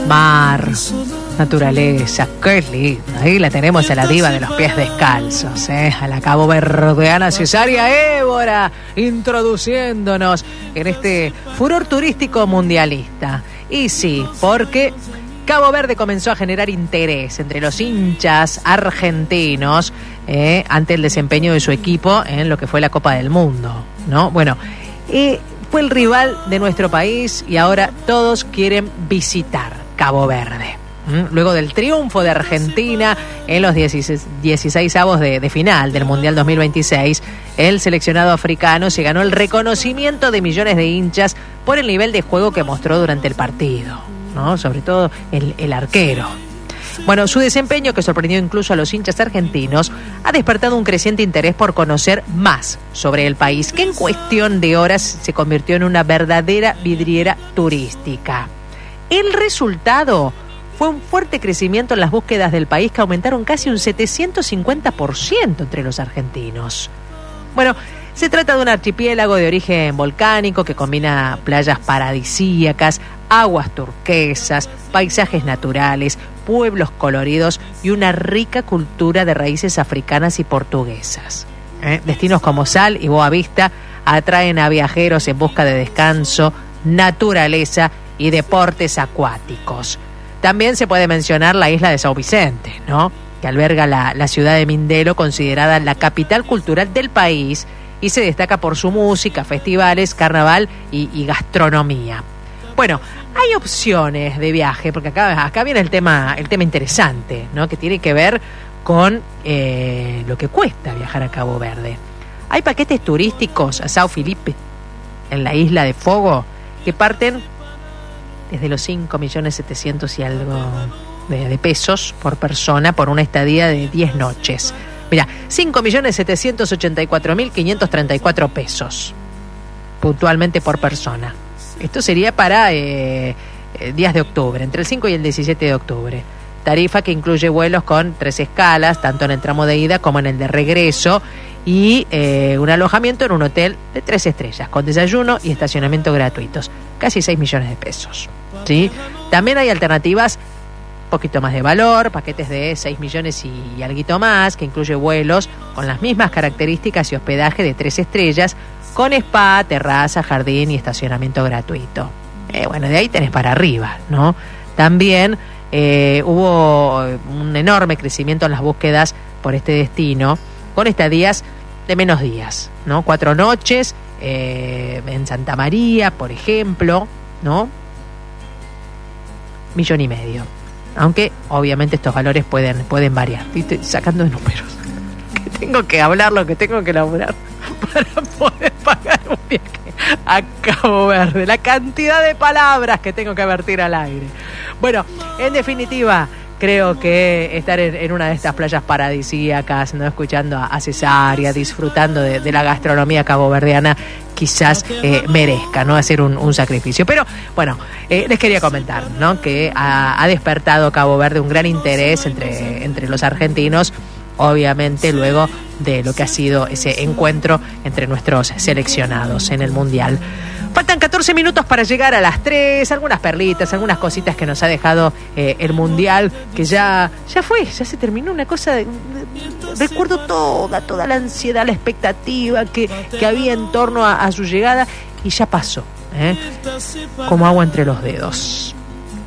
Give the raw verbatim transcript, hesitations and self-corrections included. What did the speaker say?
mar, naturaleza, qué lindo. Ahí la tenemos a la diva de los pies descalzos, ¿eh? A la caboverdiana Cesárea Évora, introduciéndonos en este furor turístico mundialista. Y sí, porque Cabo Verde comenzó a generar interés entre los hinchas argentinos eh, ante el desempeño de su equipo en lo que fue la Copa del Mundo, ¿no? Bueno, eh, fue el rival de nuestro país y ahora todos quieren visitar Cabo Verde. ¿Mm? Luego del triunfo de Argentina en los dieciseisavos de, de final del Mundial dos mil veintiséis, el seleccionado africano se ganó el reconocimiento de millones de hinchas por el nivel de juego que mostró durante el partido, ¿no? Sobre todo el, el arquero. Bueno, su desempeño, que sorprendió incluso a los hinchas argentinos, ha despertado un creciente interés por conocer más sobre el país, que en cuestión de horas se convirtió en una verdadera vidriera turística. El resultado fue un fuerte crecimiento en las búsquedas del país, que aumentaron casi un setecientos cincuenta por ciento entre los argentinos. Bueno, se trata de un archipiélago de origen volcánico que combina playas paradisíacas, aguas turquesas, paisajes naturales, pueblos coloridos y una rica cultura de raíces africanas y portuguesas. ¿Eh? Destinos como Sal y Boa Vista atraen a viajeros en busca de descanso, naturaleza y deportes acuáticos. También se puede mencionar la isla de São Vicente, ¿no? Que alberga la, la ciudad de Mindelo, considerada la capital cultural del país, y se destaca por su música, festivales, carnaval y, y gastronomía. Bueno, hay opciones de viaje, porque acá, acá viene el tema, el tema interesante, ¿no? Que tiene que ver con eh, lo que cuesta viajar a Cabo Verde. Hay paquetes turísticos a São Felipe, en la isla de Fogo, que parten desde los cinco millones setecientos y algo de, de pesos por persona por una estadía de diez noches. Mira, cinco millones setecientos ochenta y cuatro mil quinientos treinta y cuatro pesos puntualmente por persona. Esto sería para eh, eh, días de octubre, entre el cinco y el diecisiete de octubre. Tarifa que incluye vuelos con tres escalas, tanto en el tramo de ida como en el de regreso, y eh, un alojamiento en un hotel de tres estrellas, con desayuno y estacionamiento gratuitos. Casi seis millones de pesos. ¿Sí? También hay alternativas un poquito más de valor, paquetes de seis millones y alguito más, que incluye vuelos con las mismas características y hospedaje de tres estrellas, con spa, terraza, jardín y estacionamiento gratuito. Eh, bueno, de ahí tenés para arriba, ¿no? También eh, hubo un enorme crecimiento en las búsquedas por este destino, con estadías de menos días, ¿no? Cuatro noches eh, en Santa María, por ejemplo, ¿no? Millón y medio. Aunque obviamente estos valores pueden, pueden variar. Estoy sacando de números. Que tengo que hablar lo que tengo que elaborar para poder pagar un viaje a Cabo Verde. La cantidad de palabras que tengo que vertir al aire. Bueno, en definitiva, creo que estar en, en una de estas playas paradisíacas, ¿no? Escuchando a, a Cesárea, disfrutando de, de la gastronomía caboverdiana, quizás eh, merezca, ¿no? Hacer un, un sacrificio. Pero bueno, eh, les quería comentar, ¿no? Que ha, ha despertado Cabo Verde un gran interés entre, entre los argentinos, obviamente luego de lo que ha sido ese encuentro entre nuestros seleccionados en el Mundial. Faltan catorce minutos para llegar a las tres, algunas perlitas, algunas cositas que nos ha dejado eh, el Mundial, que ya, ya fue, ya se terminó, una cosa de, de, recuerdo toda, toda la ansiedad, la expectativa que, que había en torno a, a su llegada, y ya pasó, ¿eh? Como agua entre los dedos.